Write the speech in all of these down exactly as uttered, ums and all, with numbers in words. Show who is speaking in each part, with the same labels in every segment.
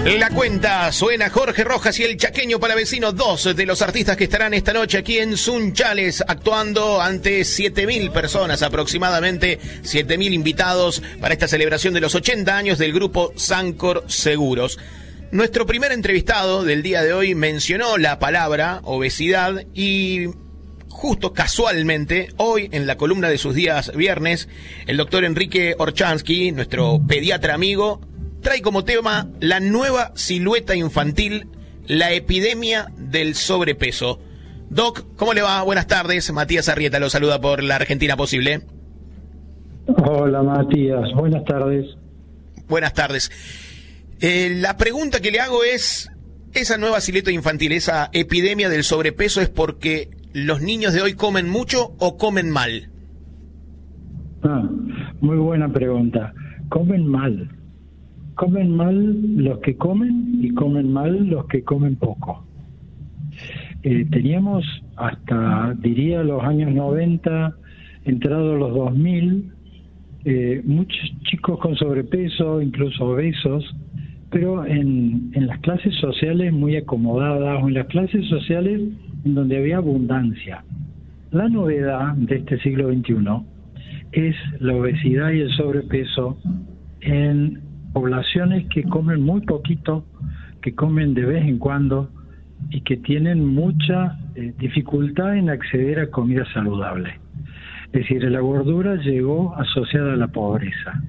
Speaker 1: La cuenta suena Jorge Rojas y el Chaqueño Palavecino, dos de los artistas que estarán esta noche aquí en Sunchales actuando ante siete mil personas aproximadamente, siete mil invitados para esta celebración de los ochenta años del grupo Sancor Seguros. Nuestro primer entrevistado del día de hoy mencionó la palabra obesidad y justo casualmente hoy en la columna de sus días viernes el doctor Enrique Orchansky, nuestro pediatra amigo, trae como tema la nueva silueta infantil, la epidemia del sobrepeso. Doc, ¿cómo le va? Buenas tardes. Matías Arrieta lo saluda por la Argentina Posible.
Speaker 2: Hola Matías, buenas tardes.
Speaker 1: Buenas tardes. Eh, la pregunta que le hago es, esa nueva silueta infantil, esa epidemia del sobrepeso, ¿es porque los niños de hoy comen mucho o comen mal?
Speaker 2: Ah, muy buena pregunta. Comen mal. Comen mal los que comen y comen mal los que comen poco. Eh, teníamos hasta, diría, los años noventa, entrados los dos mil, eh, muchos chicos con sobrepeso, incluso obesos, pero en, en las clases sociales muy acomodadas o en las clases sociales en donde había abundancia. La novedad de este siglo veintiuno es la obesidad y el sobrepeso en poblaciones que comen muy poquito, que comen de vez en cuando y que tienen mucha eh, dificultad en acceder a comida saludable. Es decir, la gordura llegó asociada a la pobreza.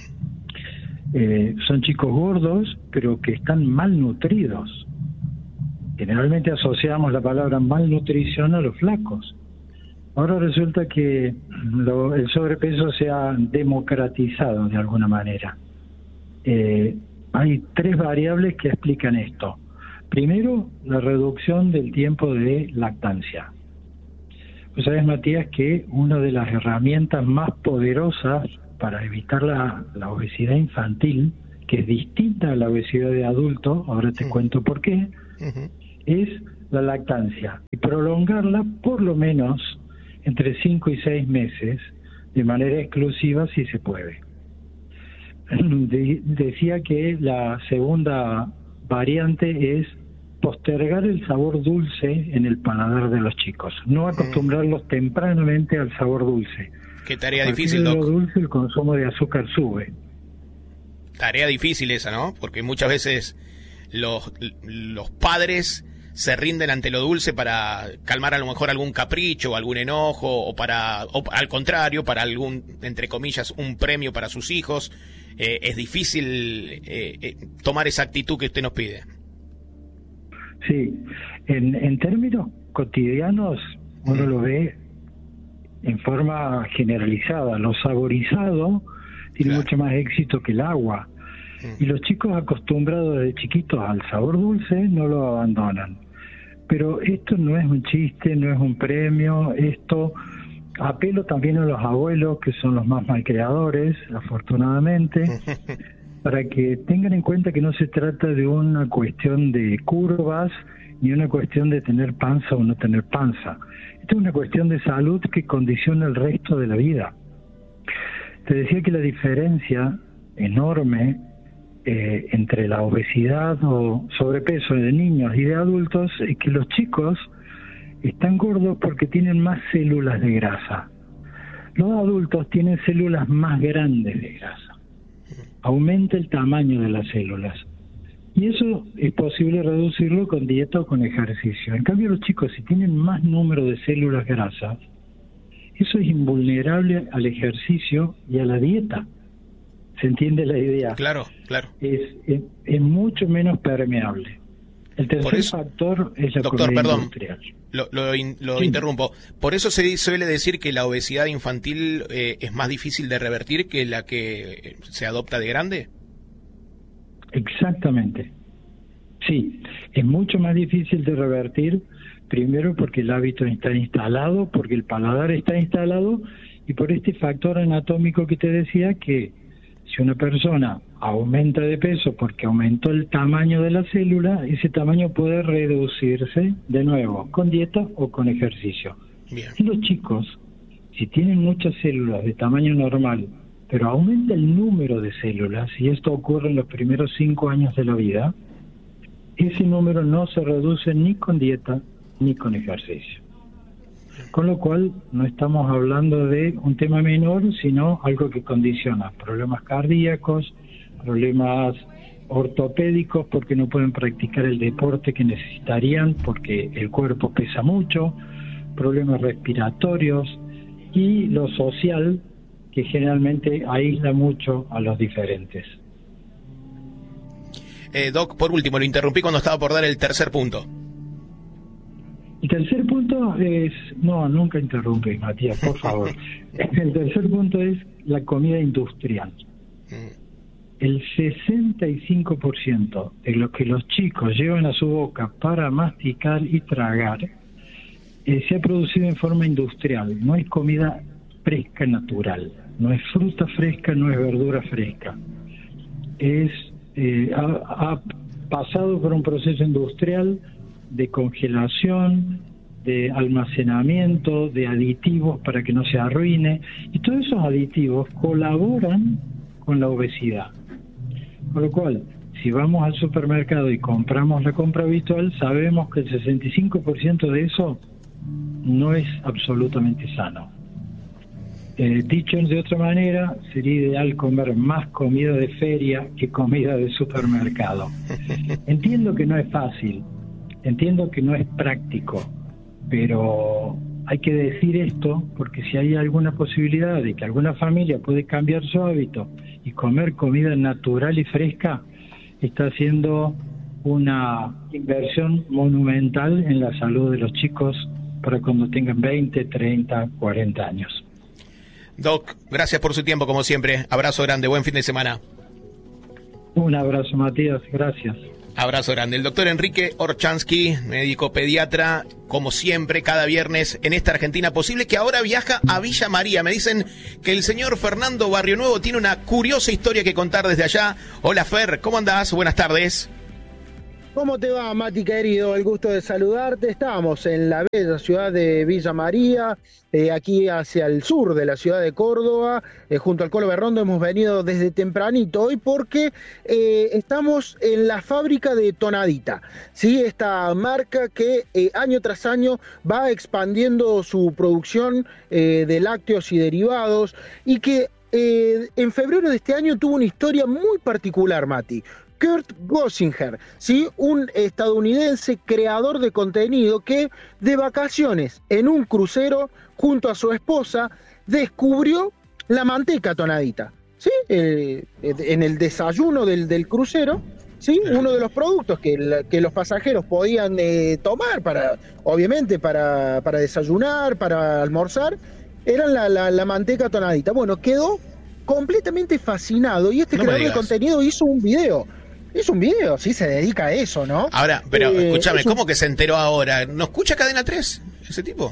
Speaker 2: Eh, son chicos gordos, pero que están malnutridos. Generalmente asociamos la palabra malnutrición a los flacos. Ahora resulta que lo, el sobrepeso se ha democratizado de alguna manera. Eh, hay tres variables que explican esto. Primero, la reducción del tiempo de lactancia. Pues sabes, Matías, que una de las herramientas más poderosas para evitar la, la obesidad infantil, que es distinta a la obesidad de adulto, ahora te uh-huh. cuento por qué, uh-huh. es la lactancia. Y prolongarla por lo menos entre cinco y seis meses, de manera exclusiva si se puede. De, decía que la segunda variante es postergar el sabor dulce en el paladar de los chicos, no acostumbrarlos tempranamente al sabor dulce.
Speaker 1: Qué tarea difícil, Doc.
Speaker 2: A partir de lo dulce, el consumo de azúcar sube.
Speaker 1: Tarea difícil esa, ¿no? Porque muchas veces los, los padres se rinden ante lo dulce para calmar a lo mejor algún capricho o algún enojo, o para, o al contrario, para algún, entre comillas, un premio para sus hijos. Eh, es difícil eh, eh, tomar esa actitud que usted nos pide.
Speaker 2: Sí, en, en términos cotidianos uno mm. lo ve en forma generalizada. Lo saborizado tiene claro. mucho más éxito que el agua. Mm. Y los chicos acostumbrados desde chiquitos al sabor dulce no lo abandonan. Pero esto no es un chiste, no es un premio, esto... Apelo también a los abuelos, que son los más malcriadores, afortunadamente, para que tengan en cuenta que no se trata de una cuestión de curvas, ni una cuestión de tener panza o no tener panza. Esto es una cuestión de salud que condiciona el resto de la vida. Te decía que la diferencia enorme eh, entre la obesidad o sobrepeso de niños y de adultos es que los chicos están gordos porque tienen más células de grasa. Los adultos tienen células más grandes de grasa. Aumenta el tamaño de las células. Y eso es posible reducirlo con dieta o con ejercicio. En cambio, los chicos, si tienen más número de células grasas, eso es invulnerable al ejercicio y a la dieta. ¿Se entiende la idea?
Speaker 1: Claro, claro.
Speaker 2: Es, es, es mucho menos permeable. El tercer
Speaker 1: eso,
Speaker 2: factor es la
Speaker 1: doctor,
Speaker 2: comida
Speaker 1: perdón,
Speaker 2: industrial.
Speaker 1: Lo, lo, in, lo
Speaker 2: sí.
Speaker 1: interrumpo. Por eso se suele decir que la obesidad infantil eh, es más difícil de revertir que la que se adopta de grande.
Speaker 2: Exactamente. Sí, es mucho más difícil de revertir, primero porque el hábito está instalado, porque el paladar está instalado, y por este factor anatómico que te decía, que si una persona aumenta de peso porque aumentó el tamaño de la célula, ese tamaño puede reducirse de nuevo, con dieta o con ejercicio.
Speaker 1: Bien.
Speaker 2: Y los chicos, si tienen muchas células de tamaño normal, pero aumenta el número de células, y esto ocurre en los primeros cinco años de la vida, ese número no se reduce ni con dieta ni con ejercicio. Con lo cual, no estamos hablando de un tema menor, sino algo que condiciona problemas cardíacos, problemas ortopédicos porque no pueden practicar el deporte que necesitarían porque el cuerpo pesa mucho, problemas respiratorios y lo social, que generalmente aísla mucho a los diferentes.
Speaker 1: Eh, Doc, por último, lo interrumpí cuando estaba por dar el tercer punto.
Speaker 2: El tercer punto es... No, nunca interrumpí, Matías, por favor. El tercer punto es la comida industrial. El sesenta y cinco por ciento de lo que los chicos llevan a su boca para masticar y tragar eh, se ha producido en forma industrial. No es comida fresca natural. No es fruta fresca, no es verdura fresca. Es eh, ha, ha pasado por un proceso industrial de congelación, de almacenamiento, de aditivos para que no se arruine, y todos esos aditivos colaboran con la obesidad. Con lo cual, si vamos al supermercado y compramos la compra habitual, sabemos que el sesenta y cinco por ciento de eso no es absolutamente sano. Eh, dicho de otra manera, sería ideal comer más comida de feria que comida de supermercado. Entiendo que no es fácil, entiendo que no es práctico, pero hay que decir esto porque si hay alguna posibilidad de que alguna familia puede cambiar su hábito y comer comida natural y fresca, está haciendo una inversión monumental en la salud de los chicos para cuando tengan veinte, treinta, cuarenta años.
Speaker 1: Doc, gracias por su tiempo, como siempre. Abrazo grande, buen fin de semana.
Speaker 2: Un abrazo, Matías, gracias.
Speaker 1: Abrazo grande. El doctor Enrique Orchansky, médico pediatra, como siempre, cada viernes en esta Argentina posible, que ahora viaja a Villa María. Me dicen que el señor Fernando Barrio Nuevo tiene una curiosa historia que contar desde allá. Hola, Fer, ¿cómo andás? Buenas tardes.
Speaker 3: ¿Cómo te va, Mati, querido? El gusto de saludarte. Estamos en la bella ciudad de Villa María, eh, aquí hacia el sur de la ciudad de Córdoba, eh, junto al Colo Berrondo. Hemos venido desde tempranito hoy porque eh, estamos en la fábrica de Tonadita, ¿sí? Esta marca que eh, año tras año va expandiendo su producción eh, de lácteos y derivados, y que eh, en febrero de este año tuvo una historia muy particular, Mati. Kurt Gossinger, ¿sí? Un estadounidense creador de contenido que de vacaciones en un crucero junto a su esposa descubrió la manteca Tonadita, ¿sí? Eh, en el desayuno del, del crucero, ¿sí? Uno de los productos que, la, que los pasajeros podían eh, tomar para, obviamente, para, para desayunar, para almorzar, era la, la, la manteca Tonadita. Bueno, quedó completamente fascinado y este no creador de contenido hizo un video. Es un video, sí, se dedica a eso, ¿no?
Speaker 1: Ahora, pero eh, escúchame, un... ¿cómo que se enteró ahora? ¿No escucha Cadena tres ese tipo?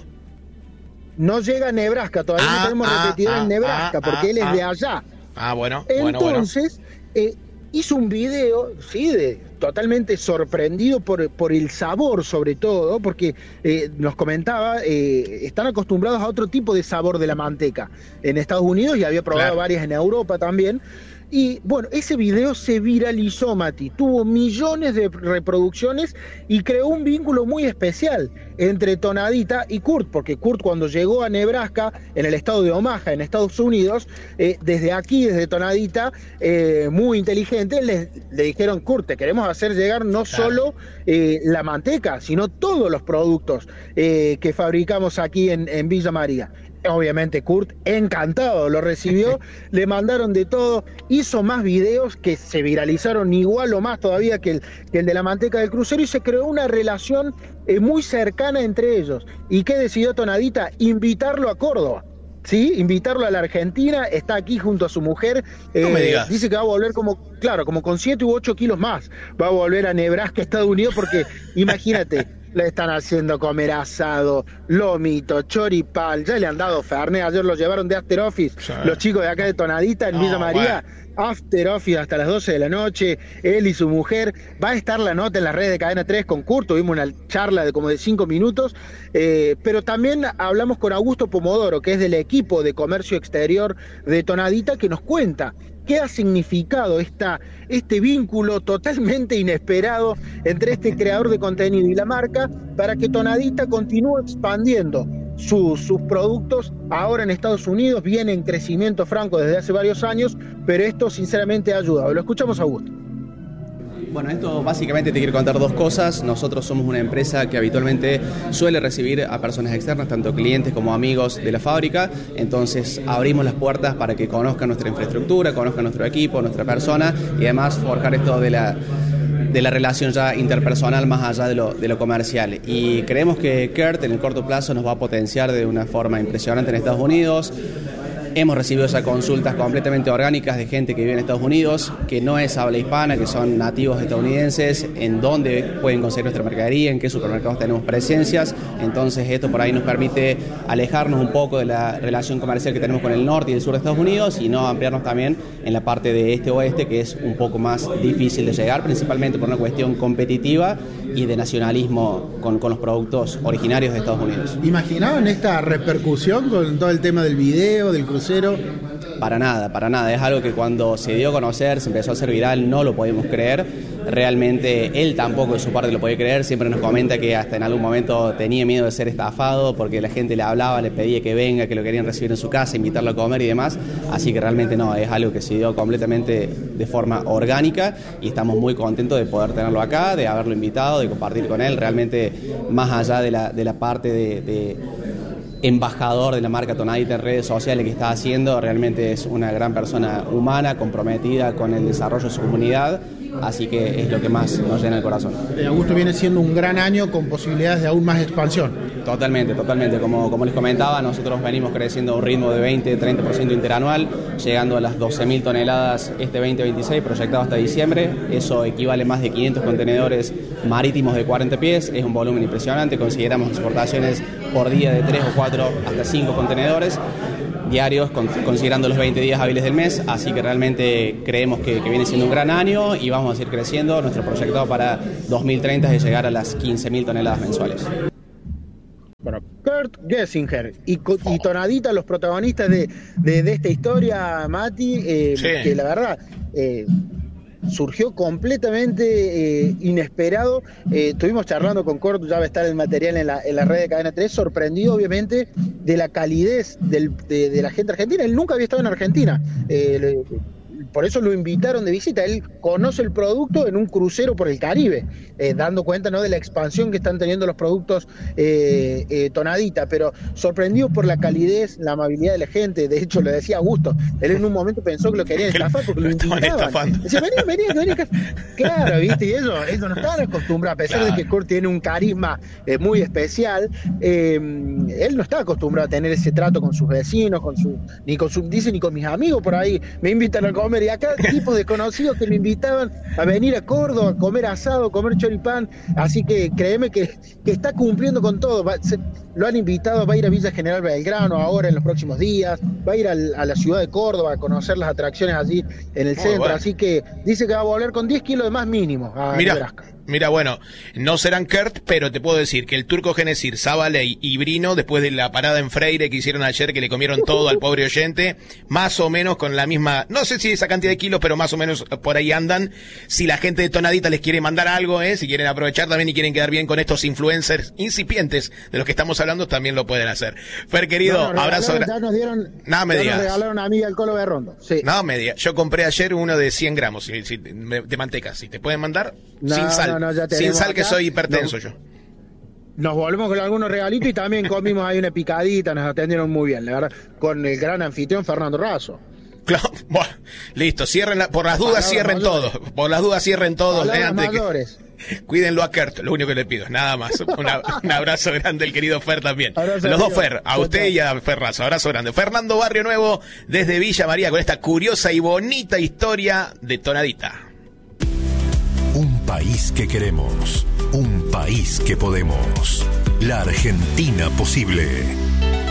Speaker 3: No llega a Nebraska, todavía ah, no tenemos ah, repetidor ah, en Nebraska, ah, porque ah, él es ah, de allá.
Speaker 1: Ah, bueno,
Speaker 3: Entonces,
Speaker 1: bueno, bueno.
Speaker 3: Eh, hizo un video, sí, de totalmente sorprendido por, por el sabor, sobre todo, porque eh, nos comentaba, eh, están acostumbrados a otro tipo de sabor de la manteca en Estados Unidos, y había probado claro. varias en Europa también. Y bueno, ese video se viralizó, Mati, tuvo millones de reproducciones y creó un vínculo muy especial entre Tonadita y Kurt, porque Kurt, cuando llegó a Nebraska, en el estado de Omaha, en Estados Unidos, eh, desde aquí, desde Tonadita, eh, muy inteligente, le, le dijeron: Kurt, te queremos hacer llegar no claro. solo eh, la manteca, sino todos los productos eh, que fabricamos aquí en, en Villa María. Obviamente Kurt, encantado, lo recibió, le mandaron de todo, hizo más videos que se viralizaron igual o más todavía que el, que el de la manteca del crucero, y se creó una relación eh, muy cercana entre ellos. ¿Y qué decidió Tonadita? Invitarlo a Córdoba, ¿sí? Invitarlo a la Argentina, está aquí junto a su mujer, eh, no me digas. Dice que va a volver como, claro, como con siete u ocho kilos más, va a volver a Nebraska, Estados Unidos, porque imagínate, Le están haciendo comer asado, lomito, choripán, ya le han dado fernet, ayer lo llevaron de After Office, sí. Los chicos de acá de Tonadita, en no, Villa María, bueno. After Office hasta las doce de la noche, él y su mujer, va a estar la nota en las redes de Cadena tres con Kurt, tuvimos una charla de como de cinco minutos, eh, pero también hablamos con Augusto Pomodoro, que es del equipo de comercio exterior de Tonadita, que nos cuenta qué ha significado esta, este vínculo totalmente inesperado entre este creador de contenido y la marca para que Tonadita continúe expandiendo sus, sus productos ahora en Estados Unidos. Viene en crecimiento franco desde hace varios años, pero esto sinceramente ha ayudado. Lo escuchamos a Augusto.
Speaker 4: Bueno, esto básicamente te quiero contar dos cosas. Nosotros somos una empresa que habitualmente suele recibir a personas externas, tanto clientes como amigos de la fábrica. Entonces abrimos las puertas para que conozcan nuestra infraestructura, conozcan nuestro equipo, nuestra persona y además forjar esto de la, de la relación ya interpersonal más allá de lo, de lo comercial. Y creemos que Kurt en el corto plazo nos va a potenciar de una forma impresionante en Estados Unidos. Hemos recibido ya consultas completamente orgánicas de gente que vive en Estados Unidos, que no es habla hispana, que son nativos estadounidenses, en dónde pueden conseguir nuestra mercadería, en qué supermercados tenemos presencias. Entonces esto por ahí nos permite alejarnos un poco de la relación comercial que tenemos con el norte y el sur de Estados Unidos y no ampliarnos también en la parte de este-oeste, que es un poco más difícil de llegar, principalmente por una cuestión competitiva y de nacionalismo con, con los productos originarios de Estados Unidos.
Speaker 5: ¿Imaginaban esta repercusión con todo el tema del video, del crucero?
Speaker 4: Para nada, para nada. Es algo que cuando se dio a conocer, se empezó a hacer viral, no lo podíamos creer. Realmente él tampoco de su parte lo podía creer. Siempre nos comenta que hasta en algún momento tenía miedo de ser estafado porque la gente le hablaba, le pedía que venga, que lo querían recibir en su casa, invitarlo a comer y demás. Así que realmente no, es algo que se dio completamente de forma orgánica y estamos muy contentos de poder tenerlo acá, de haberlo invitado, de compartir con él. Realmente más allá de la, de la parte de... de embajador de la marca Tonadita en redes sociales que está haciendo, realmente es una gran persona humana, comprometida con el desarrollo de su comunidad, así que es lo que más nos llena el corazón.
Speaker 5: Augusto, viene siendo un gran año con posibilidades de aún más expansión.
Speaker 4: Totalmente, totalmente, como, como les comentaba, nosotros venimos creciendo a un ritmo de veinte a treinta por ciento interanual, llegando a las doce mil toneladas este veinte veintiséis, proyectado hasta diciembre. Eso equivale a más de quinientos contenedores marítimos de cuarenta pies, es un volumen impresionante. Consideramos exportaciones por día de tres o cuatro hasta cinco contenedores diarios, con, considerando los veinte días hábiles del mes, así que realmente creemos que, que viene siendo un gran año y vamos a seguir creciendo. Nuestro proyectado para dos mil treinta es de llegar a las quince mil toneladas mensuales.
Speaker 3: Bueno, Kurt Gessinger y, y Tonadita, los protagonistas de, de, de esta historia, Mati, eh, sí. que la verdad... Eh, surgió completamente eh, inesperado. Eh, estuvimos charlando con Kurt, ya va a estar el material en la, en la red de Cadena tres, sorprendido obviamente de la calidez del, de, de la gente argentina. Él nunca había estado en Argentina, eh, le, por eso lo invitaron de visita. Él conoce el producto en un crucero por el Caribe, eh, dando cuenta, ¿no?, de la expansión que están teniendo los productos eh, eh, Tonadita, pero sorprendido por la calidez, la amabilidad de la gente. De hecho, le decía a Augusto, él en un momento pensó que lo querían estafar porque lo, lo invitaban. Decía, vení, vení, vení. Claro, ¿viste? Y ellos, ellos no estaban acostumbrados, a pesar claro. de que Kurt tiene un carisma eh, muy especial, eh, él no está acostumbrado a tener ese trato con sus vecinos, con su, ni con su, dice, ni con mis amigos por ahí, me invitan a comer. Y acá tipos desconocidos que me invitaban a venir a Córdoba, a comer asado, a comer choripán, así que créeme que, que está cumpliendo con todo. Va, se, lo han invitado, va a ir a Villa General Belgrano ahora en los próximos días, va a ir al, a la ciudad de Córdoba a conocer las atracciones allí en el Muy centro, bueno. Así que dice que va a volver con diez kilos de más mínimo a
Speaker 1: Mira.
Speaker 3: Nebraska.
Speaker 1: Mira, bueno, no serán Kurt, pero te puedo decir que el Turco Genesir, Zabaley y Brino, después de la parada en Freire que hicieron ayer, que le comieron todo al pobre oyente, más o menos con la misma, no sé si esa cantidad de kilos, pero más o menos por ahí andan. Si la gente de Tonadita les quiere mandar algo, eh, si quieren aprovechar también y quieren quedar bien con estos influencers incipientes de los que estamos hablando, también lo pueden hacer. Fer, querido, no, abrazo.
Speaker 3: Ya nos dieron,
Speaker 1: nada me
Speaker 3: ya
Speaker 1: digas.
Speaker 3: Nos regalaron a mí el Colo Berrondo. Sí.
Speaker 1: Nada me digas. Yo compré ayer uno de cien gramos si, si, de manteca. Si te pueden mandar,
Speaker 3: no,
Speaker 1: sin sal.
Speaker 3: No, no, ya
Speaker 1: sin sal, que soy hipertenso
Speaker 3: no.
Speaker 1: yo.
Speaker 3: Nos volvemos con algunos regalitos y también comimos ahí una picadita, nos atendieron muy bien, la verdad, con el gran anfitrión Fernando Razo.
Speaker 1: Claro, bueno, listo, cierren la, por las dudas Palabras cierren mayores. todo, por las dudas cierren todo, eh, antes que, cuídenlo a Kurt, lo único que le pido, nada más. Una, un abrazo grande el querido Fer también. Abrazo Los dos Fer, a usted y a Fer Razo, abrazo grande. Fernando Barrio Nuevo desde Villa María con esta curiosa y bonita historia de Tonadita.
Speaker 6: Un país que queremos. Un país que podemos. La Argentina posible.